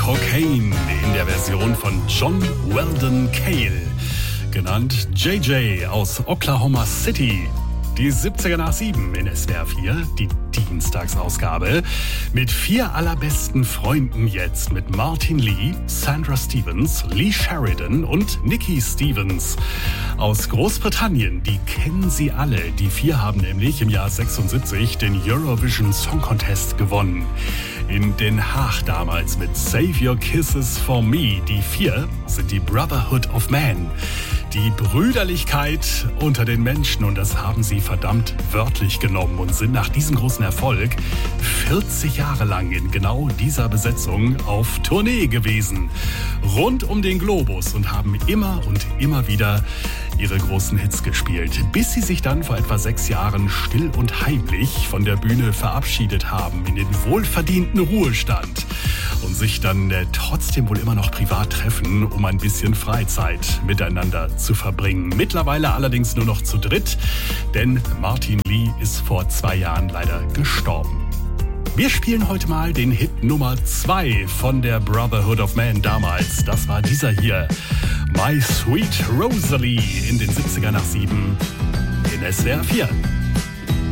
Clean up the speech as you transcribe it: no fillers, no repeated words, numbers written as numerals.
Cocaine in der Version von John Weldon Cale, genannt JJ aus Oklahoma City. Die 70er nach 7 in SWR 4, die Dienstagsausgabe, mit 4 allerbesten Freunden jetzt, mit Martin Lee, Sandra Stevens, Lee Sheridan und Nikki Stevens aus Großbritannien. Die kennen Sie alle. Die 4 haben nämlich im Jahr 76 den Eurovision Song Contest gewonnen. In Den Haag damals mit Save Your Kisses for Me. Die 4 sind die Brotherhood of Man. Die Brüderlichkeit unter den Menschen, und das haben sie verdammt wörtlich genommen und sind nach diesem großen Erfolg 40 Jahre lang in genau dieser Besetzung auf Tournee gewesen. Rund um den Globus und haben immer und immer wieder ihre großen Hits gespielt, bis sie sich dann vor etwa 6 Jahren still und heimlich von der Bühne verabschiedet haben in den wohlverdienten Ruhestand und sich dann trotzdem wohl immer noch privat treffen, um ein bisschen Freizeit miteinander zu verbringen. Mittlerweile allerdings nur noch zu dritt, denn Martin Lee ist vor 2 Jahren leider gestorben. Wir spielen heute mal den Hit Nummer 2 von der Brotherhood of Man damals. Das war dieser hier, My Sweet Rosalie, in den 70er nach 7 in SWR 4.